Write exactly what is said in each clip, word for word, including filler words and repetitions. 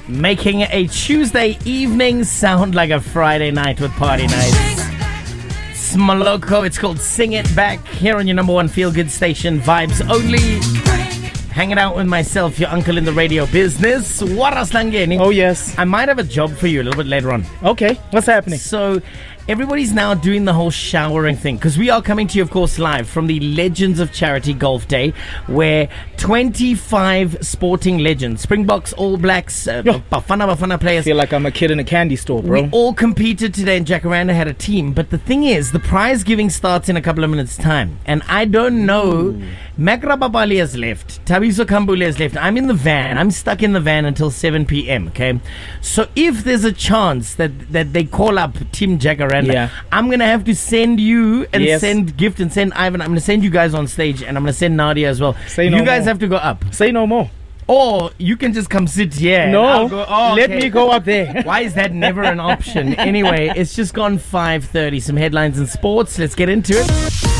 making a Tuesday evening sound like a Friday night with party nights. Smoloko, it's called Sing It Back, here on your number one feel-good station, Vibes Only. Hanging out with myself, your uncle in the radio business, Waras Langeni. Oh, yes. I might have a job for you a little bit later on. Okay, what's happening? So, everybody's now doing the whole showering thing, because we are coming to you, of course, live from the Legends of Charity Golf Day, where twenty-five sporting legends, Springboks, All Blacks, uh, Yeah. Bafana Bafana players. I feel like I'm a kid in a candy store, bro. We all competed today, and Jacaranda had a team. But the thing is, the prize giving starts in a couple of minutes' time. And I don't know. Makra Babali has left. Tabiso Kambule has left. I'm in the van. I'm stuck in the van until seven p.m., okay? So if there's a chance that, that they call up Team Jacaranda, Yeah. I'm going to have to send you and Yes. send Gift and send Ivan. I'm going to send you guys on stage, and I'm going to send Nadia as well. Say you no guys more. have to go up. Say no more. Or you can just come sit here. and I'll No, go, oh, let okay. me go up there. Why is that never an option? Anyway, it's just gone five thirty. Some headlines in sports. Let's get into it.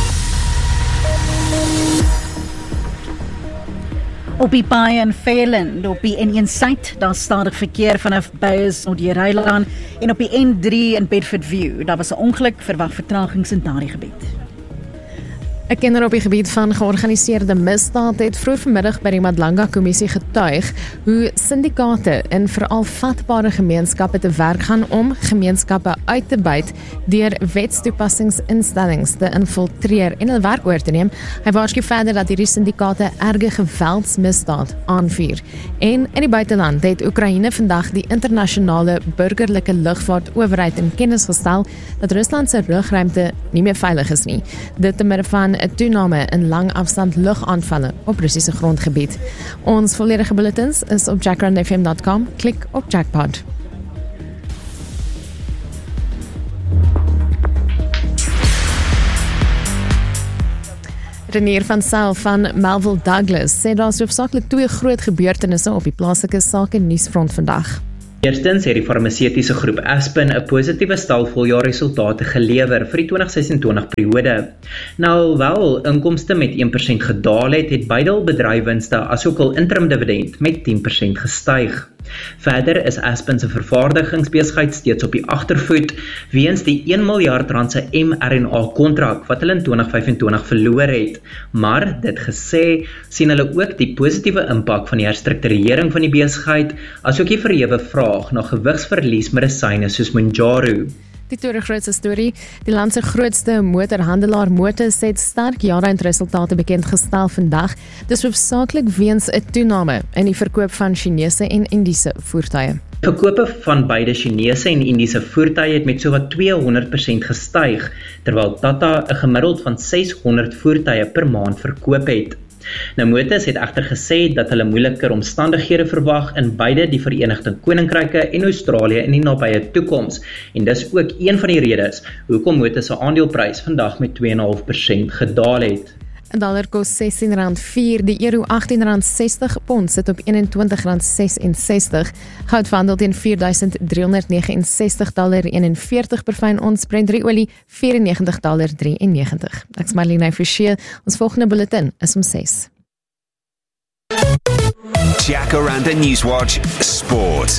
Op die paai in Veiland, op die N een suid, daar stadig verkeer vanaf Beyers tot die Rylaan en op die N drie in Bedford View. Daar was 'n ongeluk, verwag vertragings in daardie gebied. 'n Kenner op die gebied van georganiseerde misdaad het vroeër vanmiddag by die Madlanga-kommissie getuig hoe syndikaate in veral vatbare gemeenskappe te werk gaan om gemeenskappe uit te buit deur wetstoepassingsinstellings te infiltreer en hul werk oor te neem. Hy waarsku verder dat hierdie syndikaate erge geweldsmisdaad aanvuur. En in die buiteland het Oekraïne vandag die internasionale burgerlike lugvaartowerheid in kennis gestel dat Rusland se lugruimte nie meer veilig is nie. Dit te midde van 'n toename in langafstand lugaanvalle op Russiese grondgebied. Ons volledige bulletins is op jacaranda f m dot com. Klik op Jackpot. Renier van Sail van Melville Douglas sê daar is hoofsaaklik twee groot gebeurtenisse op die plaaslike sake nuusfront vandag. Eerstens het die farmaseutiese groep Aspen 'n positiewe stel voljaarresultate gelewer vir die twintig ses-en-twintig periode. Nou alhoewel inkomste met een persent gedaal het, het beide hul bedryfwinste asook hul interim dividend met tien persent gestyg. Verder is Aspen se vervaardigingsbesigheid steeds op die agtervoet weens die een miljard rand se M R N A kontrak wat hulle in twintig vyf-en-twintig verloor het. Maar dit gesê, sien hulle ook die positiewe impak van die herstrukturering van die besigheid, asook die verhewe vraag na gewigsverlies medisyne soos Mounjaro. Die tweede grootste storie, die land se grootste motorhandelaar Motus het sterk jaar-eindresultate bekend gestel vandag. Dis hoofsaaklik weens 'n toename in die verkoop van Chinese en Indiese voertuie. Verkope van beide Chinese en Indiese voertuie het met sowat tweehonderd persent gestyg, terwyl Tata 'n gemiddeld van seshonderd voertuie per maand verkoop het. Nou Motus het egter gesê dat hulle moeiliker omstandighede verwag in beide die Verenigde Koninkryke en Australië in die nabye toekoms, en dis ook een van die redes hoekom Motus se aandeleprys vandag met twee komma vyf persent gedaal het. 'n Dollar kos sestien rand vier, die euro agttien rand sestig, pond sit op eenentwintig rand ses en sestig, goud verhandel teen vier duisend driehonderd vyf en sestig dollar eenenveertig per fyn ons, Brent olie vyf en negentig dollar vyf en negentig. Ek's Marlene Forshey, ons volgende bulletin is om ses. Jacaranda Newswatch Sport.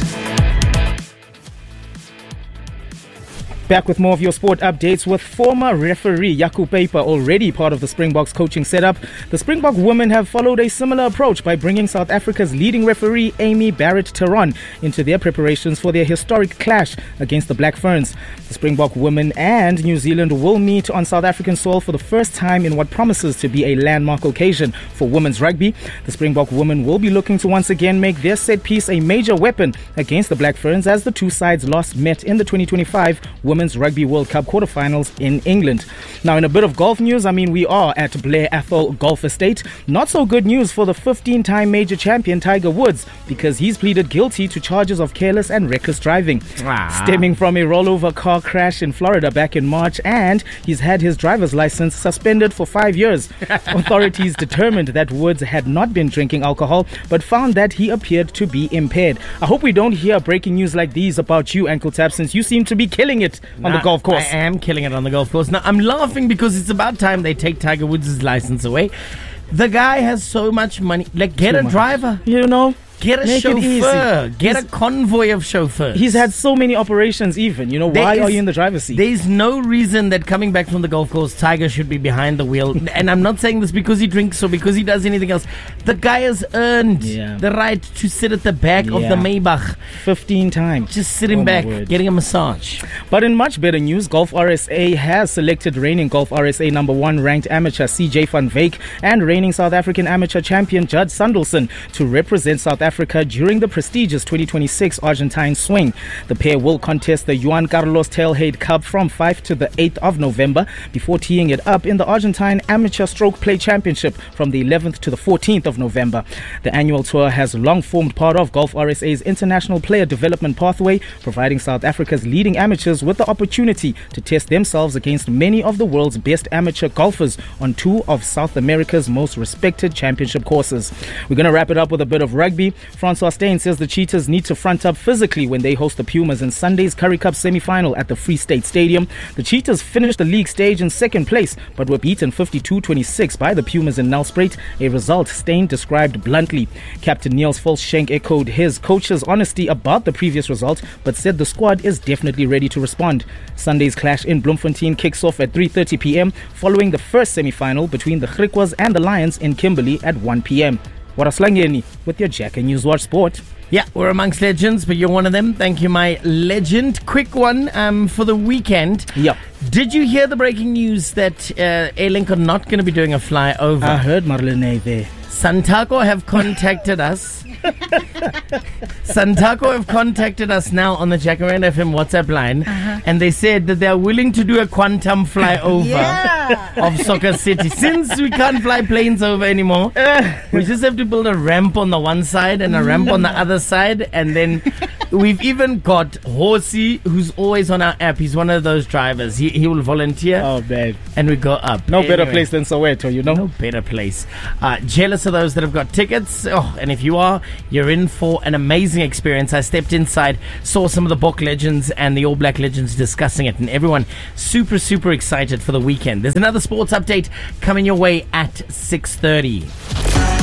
Back with more of your sport updates with former referee Yaku Paper, already part of the Springboks coaching setup. The Springbok women have followed a similar approach by bringing South Africa's leading referee Amy Barrett-Teron into their preparations for their historic clash against the Black Ferns. The Springbok women and New Zealand will meet on South African soil for the first time in what promises to be a landmark occasion for women's rugby. The Springbok women will be looking to once again make their set piece a major weapon against the Black Ferns as the two sides last met in the twenty twenty-five Women's Rugby World Cup quarterfinals in England. Now, in a bit of golf news, I mean, we are at Blair Athol Golf Estate. Not so good news for the fifteen-time major champion Tiger Woods, because he's pleaded guilty to charges of careless and reckless driving, Ah. stemming from a rollover car crash in Florida back in March, and he's had his driver's license suspended for five years. Authorities determined that Woods had not been drinking alcohol, but found that he appeared to be impaired. I hope we don't hear breaking news like these about you, Ankle Tap, since you seem to be killing it on Nah, the golf course. I am killing it on the golf course. Now, I'm laughing because it's about time they take Tiger Woods' license away. The guy has so much money. Like, get Too a much. driver. You know, Get a Make it chauffeur. easy. Get He's- a convoy of chauffeurs. He's had so many operations even. You know, There why is- are you in the driver's seat? There's no reason that coming back from the golf course, Tiger should be behind the wheel. And I'm not saying this because he drinks or because he does anything else. The guy has earned Yeah. the right to sit at the back of Yeah. the Maybach, fifteen times. just sitting Oh, my back, word. getting a massage. But in much better news, Golf R S A has selected reigning Golf R S A number one ranked amateur C J van Wyk and reigning South African amateur champion Judd Sandelson to represent South Africa during the prestigious twenty twenty-six Argentine Swing. The pair will contest the Juan Carlos Tailhade Cup from fifth to the eighth of November before teeing it up in the Argentine Amateur Stroke Play Championship from the eleventh to the fourteenth of November. The annual tour has long formed part of Golf R S A's international player development pathway, providing South Africa's leading amateurs with the opportunity to test themselves against many of the world's best amateur golfers on two of South America's most respected championship courses. We're going to wrap it up with a bit of rugby. Francois Steyn says the Cheetahs need to front up physically when they host the Pumas in Sunday's Currie Cup semi-final at the Free State Stadium. The Cheetahs finished the league stage in second place but were beaten fifty-two twenty-six by the Pumas in Nelspruit, a result Steyn described bluntly. Captain Niels Volsschenk echoed his coach's honesty about the previous result but said the squad is definitely ready to respond. Sunday's clash in Bloemfontein kicks off at three thirty p.m. following the first semi-final between the Griquas and the Lions in Kimberley at one p.m. Waraslangeni with your Jack and Newswatch Sport. Yeah, we're amongst legends, but you're one of them. Thank you, my legend. Quick one um, for the weekend. Yep. Did you hear the breaking news that uh, Airlink are not going to be doing a flyover? I heard Marlene there. Santaco have contacted us. Santaco have contacted us now on the Jacaranda F M WhatsApp line, uh-huh. and they said that they are willing to do a quantum flyover Yeah. of Soccer City. Since we can't fly planes over anymore, we just have to build a ramp on the one side and a ramp on the other side, and then we've even got Horsey, who's always on our app. He's one of those drivers. He he will volunteer, Oh, man. and we go up. No better Anyway. place than Soweto, you know? No better place. Uh, jealous of those that have got tickets. Oh, and if you are, you're in for an amazing experience. I stepped inside, saw some of the Bok legends and the All Black legends discussing it, and everyone super, super excited for the weekend. There's another sports update coming your way at six thirty.